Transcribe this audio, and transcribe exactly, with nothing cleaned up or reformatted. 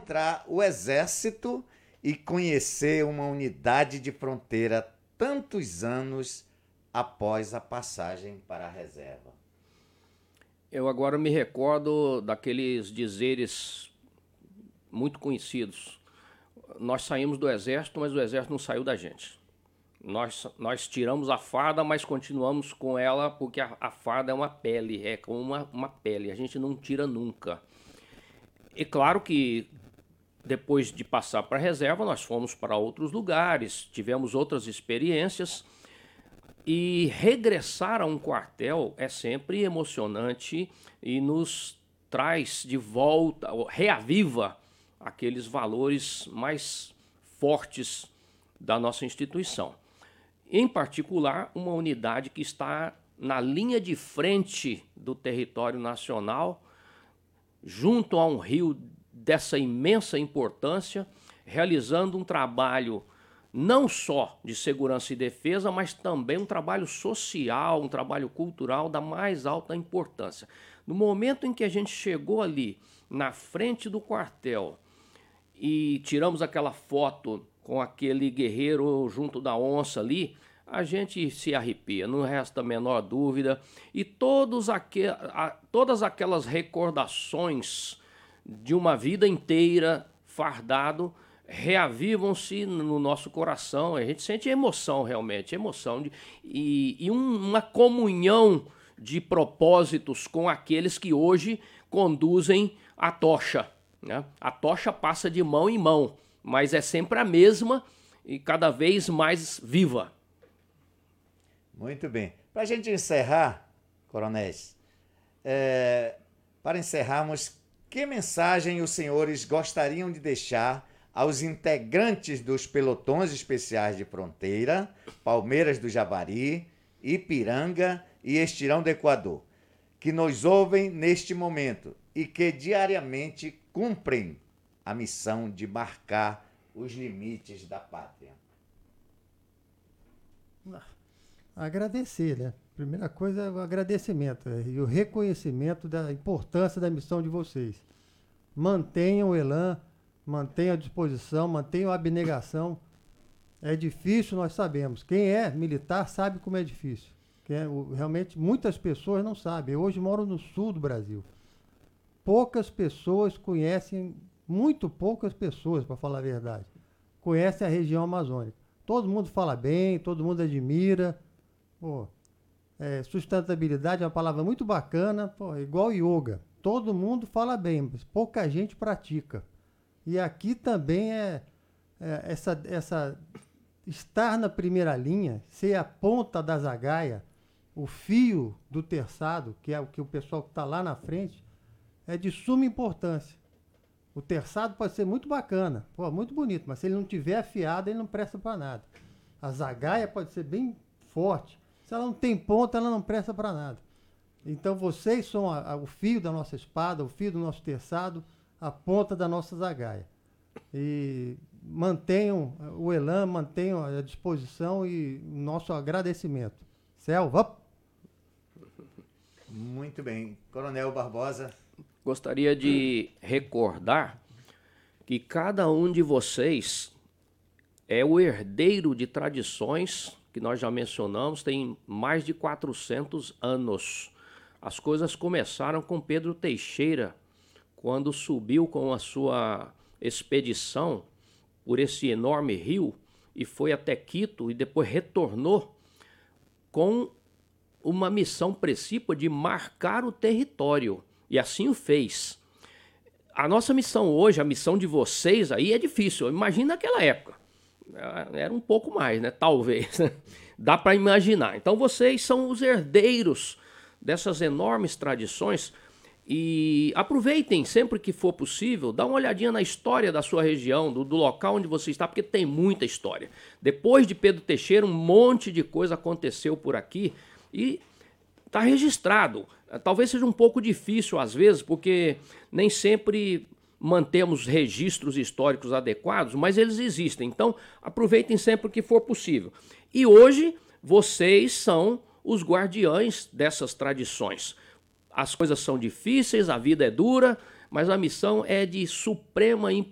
encontrar o Exército e conhecer uma unidade de fronteira tantos anos após a passagem para a reserva? Eu agora me recordo daqueles dizeres muito conhecidos. Nós saímos do Exército, mas o Exército não saiu da gente. Nós, nós tiramos a farda, mas continuamos com ela porque a, a farda é uma pele, é como uma, uma pele, a gente não tira nunca. E claro que depois de passar para a reserva, nós fomos para outros lugares, tivemos outras experiências, e regressar a um quartel é sempre emocionante e nos traz de volta, reaviva aqueles valores mais fortes da nossa instituição. Em particular, uma unidade que está na linha de frente do território nacional, junto a um rio dessa imensa importância, realizando um trabalho não só de segurança e defesa, mas também um trabalho social, um trabalho cultural da mais alta importância. No momento em que a gente chegou ali, na frente do quartel, e tiramos aquela foto com aquele guerreiro junto da onça ali, a gente se arrepia, não resta a menor dúvida. E todos aqu... a... todas aquelas recordações de uma vida inteira fardado reavivam-se no nosso coração. A gente sente emoção, realmente, emoção de... e, e um, uma comunhão de propósitos com aqueles que hoje conduzem a tocha, né? A tocha passa de mão em mão, mas é sempre a mesma e cada vez mais viva. Muito bem. Para a gente encerrar, coronéis, é, para encerrarmos, que mensagem os senhores gostariam de deixar aos integrantes dos pelotões especiais de fronteira, Palmeiras do Javari, Ipiranga e Estirão do Equador, que nos ouvem neste momento e que diariamente cumprem a missão de marcar os limites da pátria? Agradecer, né? Primeira coisa é o agradecimento é, e o reconhecimento da importância da missão de vocês. Mantenham o elan, mantenham a disposição, mantenham a abnegação. É difícil, nós sabemos. Quem é militar sabe como é difícil. Quem é, o, realmente, muitas pessoas não sabem. Eu hoje moro no sul do Brasil. Poucas pessoas conhecem, muito poucas pessoas, para falar a verdade, conhecem a região amazônica. Todo mundo fala bem, todo mundo admira. Pô, é, sustentabilidade é uma palavra muito bacana, pô, igual yoga. Todo mundo fala bem, mas pouca gente pratica. E aqui também é, é essa, essa estar na primeira linha, ser a ponta da zagaia, o fio do terçado, que é o que o pessoal que está lá na frente, é de suma importância. O terçado pode ser muito bacana, pô, muito bonito, mas se ele não tiver afiado, ele não presta para nada. A zagaia pode ser bem forte. Se ela não tem ponta, ela não presta para nada. Então vocês são a, a, o fio da nossa espada, o fio do nosso terçado, a ponta da nossa zagaia. E mantenham o elan, mantenham a disposição e o nosso agradecimento. Selva! Muito bem. Coronel Barbosa. Gostaria de recordar que cada um de vocês é o herdeiro de tradições que nós já mencionamos, tem mais de quatrocentos anos. As coisas começaram com Pedro Teixeira, quando subiu com a sua expedição por esse enorme rio e foi até Quito e depois retornou com uma missão principal de marcar o território. E assim o fez. A nossa missão hoje, a missão de vocês aí é difícil. Imagina naquela época. Era um pouco mais, né? Talvez. Dá para imaginar. Então vocês são os herdeiros dessas enormes tradições e aproveitem sempre que for possível, dá uma olhadinha na história da sua região, do, do local onde você está, porque tem muita história. Depois de Pedro Teixeira, um monte de coisa aconteceu por aqui e está registrado. Talvez seja um pouco difícil às vezes, porque nem sempre mantemos registros históricos adequados, mas eles existem. Então, aproveitem sempre que for possível. E hoje, vocês são os guardiães dessas tradições. As coisas são difíceis, a vida é dura, mas a missão é de suprema importância.